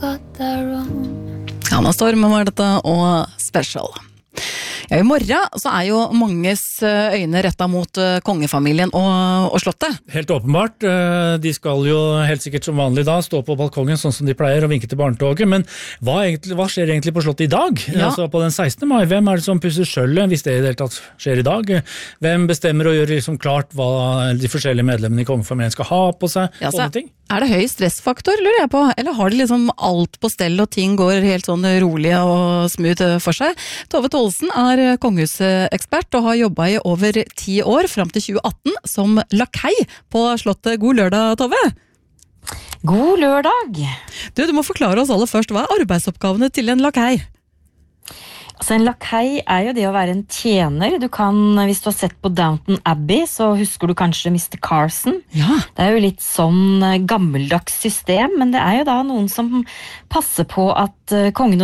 Anna Storm var dette, og Special. Ja, i morgen så jo manges øyne rettet mot kongefamilien og slottet. Helt åpenbart. De skal jo helt sikkert som vanlig da stå på balkongen sånn som de pleier og vinke til barnetoget, men hva skjer egentlig på slottet i dag? Ja. Altså på den 16. mai, hvem det som pusser skjøllet, hvis det i det hele tatt skjer i dag? Hvem bestemmer og gjør liksom klart hva de forskjellige medlemmene i kongefamilien skal ha på seg? Ja, sånne ting? Det høy stressfaktor, lurer jeg på? Eller har de liksom alt på stell og ting går helt sånn rolig og smooth for seg? Tove Tollesen kongehusekspert og har jobbet i over 10 år, frem til 2018, som lakei på slottet. God lørdag, Tove! God lørdag! Du må forklare oss aller først, hva arbeidsoppgavene til en lakei? Altså en lakei jo det å være en tjener. Du kan, hvis du har sett på Downton Abbey, så husker du kanskje Mr. Carson. Ja. Det jo litt sånn gammeldags system, men det jo da noen som passer på at kongen og